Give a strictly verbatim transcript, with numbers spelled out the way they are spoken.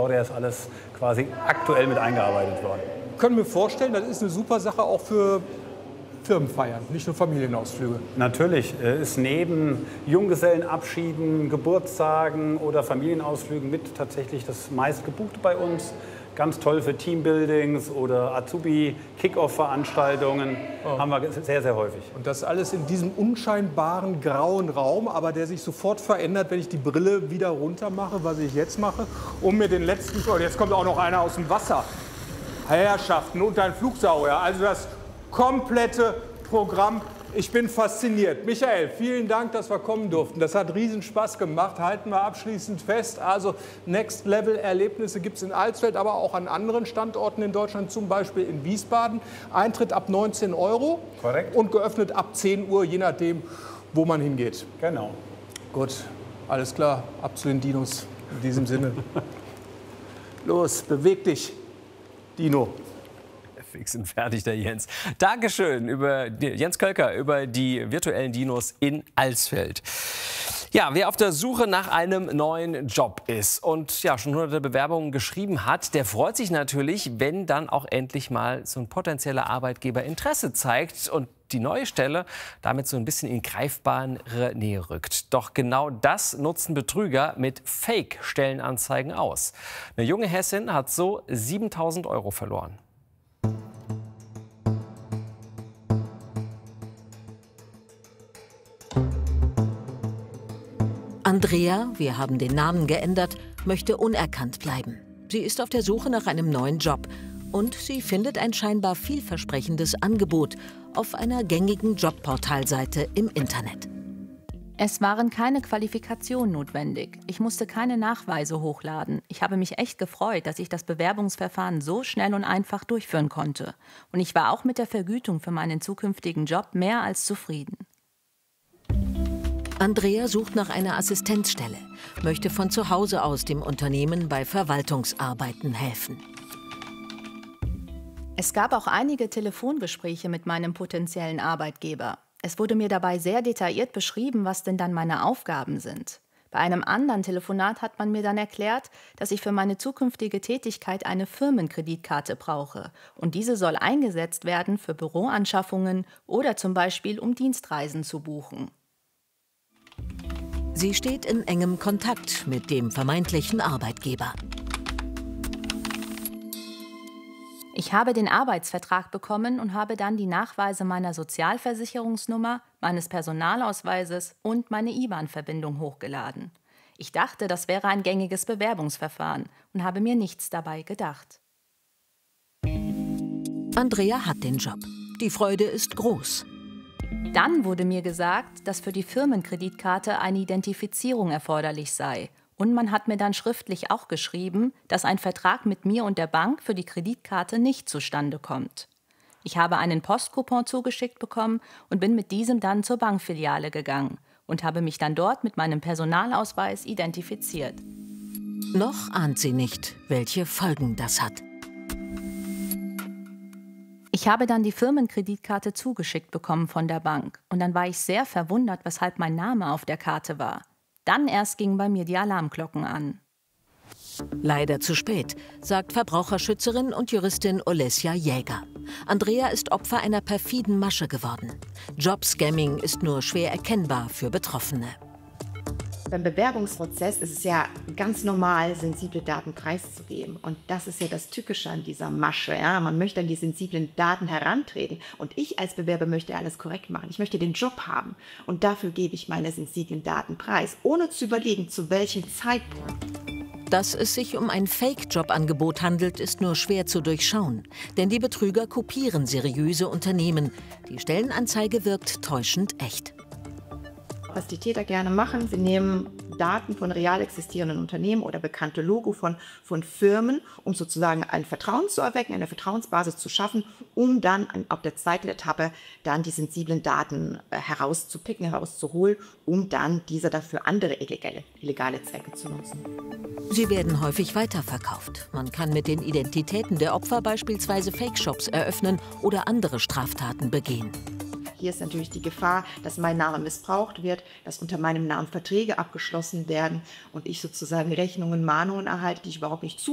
V, der ist alles quasi aktuell mit eingearbeitet worden. Können wir vorstellen, das ist eine super Sache auch für Firmenfeiern, nicht nur Familienausflüge. Natürlich ist neben Junggesellenabschieden, Geburtstagen oder Familienausflügen mit tatsächlich das meistgebuchte bei uns. Ganz toll für Teambuildings oder Azubi-Kick-Off-Veranstaltungen oh. haben wir sehr, sehr häufig. Und das alles in diesem unscheinbaren grauen Raum, aber der sich sofort verändert, wenn ich die Brille wieder runter mache, was ich jetzt mache, um mir den letzten... Oh, jetzt kommt auch noch einer aus dem Wasser. Herrschaften und ein Flugsaurier. Also das komplette Programm. Ich bin fasziniert. Michael, vielen Dank, dass wir kommen durften. Das hat riesen Spaß gemacht. Halten wir abschließend fest. Also Next-Level-Erlebnisse gibt es in Alsfeld, aber auch an anderen Standorten in Deutschland, zum Beispiel in Wiesbaden. Eintritt ab neunzehn Euro. Korrekt. Und geöffnet ab zehn Uhr, je nachdem, wo man hingeht. Genau. Gut, alles klar. Ab zu den Dinos in diesem Sinne. Los, beweg dich, Dino. Fix und fertig, der Jens. Dankeschön, über Jens Kölker, über die virtuellen Dinos in Alsfeld. Ja, wer auf der Suche nach einem neuen Job ist und ja, schon hunderte Bewerbungen geschrieben hat, der freut sich natürlich, wenn dann auch endlich mal so ein potenzieller Arbeitgeber Interesse zeigt und die neue Stelle damit so ein bisschen in greifbare Nähe rückt. Doch genau das nutzen Betrüger mit Fake-Stellenanzeigen aus. Eine junge Hessin hat so siebentausend Euro verloren. Andrea, wir haben den Namen geändert, möchte unerkannt bleiben. Sie ist auf der Suche nach einem neuen Job und sie findet ein scheinbar vielversprechendes Angebot auf einer gängigen Jobportalseite im Internet. Es waren keine Qualifikationen notwendig. Ich musste keine Nachweise hochladen. Ich habe mich echt gefreut, dass ich das Bewerbungsverfahren so schnell und einfach durchführen konnte. Und ich war auch mit der Vergütung für meinen zukünftigen Job mehr als zufrieden. Andrea sucht nach einer Assistenzstelle, möchte von zu Hause aus dem Unternehmen bei Verwaltungsarbeiten helfen. Es gab auch einige Telefongespräche mit meinem potenziellen Arbeitgeber. Es wurde mir dabei sehr detailliert beschrieben, was denn dann meine Aufgaben sind. Bei einem anderen Telefonat hat man mir dann erklärt, dass ich für meine zukünftige Tätigkeit eine Firmenkreditkarte brauche. Und diese soll eingesetzt werden für Büroanschaffungen oder zum Beispiel um Dienstreisen zu buchen. Sie steht in engem Kontakt mit dem vermeintlichen Arbeitgeber. Ich habe den Arbeitsvertrag bekommen und habe dann die Nachweise meiner Sozialversicherungsnummer, meines Personalausweises und meine I B A N-Verbindung hochgeladen. Ich dachte, das wäre ein gängiges Bewerbungsverfahren und habe mir nichts dabei gedacht. Andrea hat den Job. Die Freude ist groß. Dann wurde mir gesagt, dass für die Firmenkreditkarte eine Identifizierung erforderlich sei. Und man hat mir dann schriftlich auch geschrieben, dass ein Vertrag mit mir und der Bank für die Kreditkarte nicht zustande kommt. Ich habe einen Postcoupon zugeschickt bekommen und bin mit diesem dann zur Bankfiliale gegangen und habe mich dann dort mit meinem Personalausweis identifiziert. Noch ahnt sie nicht, welche Folgen das hat. Ich habe dann die Firmenkreditkarte zugeschickt bekommen von der Bank. Und dann war ich sehr verwundert, weshalb mein Name auf der Karte war. Dann erst gingen bei mir die Alarmglocken an. Leider zu spät, sagt Verbraucherschützerin und Juristin Olesja Jäger. Andrea ist Opfer einer perfiden Masche geworden. Jobscamming ist nur schwer erkennbar für Betroffene. Beim Bewerbungsprozess ist es ja ganz normal, sensible Daten preiszugeben. Und das ist ja das Tückische an dieser Masche. Ja? Man möchte an die sensiblen Daten herantreten. Und ich als Bewerber möchte alles korrekt machen. Ich möchte den Job haben. Und dafür gebe ich meine sensiblen Daten preis, ohne zu überlegen, zu welchem Zeitpunkt. Dass es sich um ein Fake-Jobangebot handelt, ist nur schwer zu durchschauen. Denn die Betrüger kopieren seriöse Unternehmen. Die Stellenanzeige wirkt täuschend echt. Was die Täter gerne machen, sie nehmen Daten von real existierenden Unternehmen oder bekannte Logo von, von Firmen, um sozusagen ein Vertrauen zu erwecken, eine Vertrauensbasis zu schaffen, um dann auf der zweiten Etappe dann die sensiblen Daten äh, herauszupicken, herauszuholen, um dann diese dafür andere illegale, illegale Zwecke zu nutzen. Sie werden häufig weiterverkauft. Man kann mit den Identitäten der Opfer beispielsweise Fake-Shops eröffnen oder andere Straftaten begehen. Hier ist natürlich die Gefahr, dass mein Name missbraucht wird, dass unter meinem Namen Verträge abgeschlossen werden und ich sozusagen Rechnungen, Mahnungen erhalte, die ich überhaupt nicht zu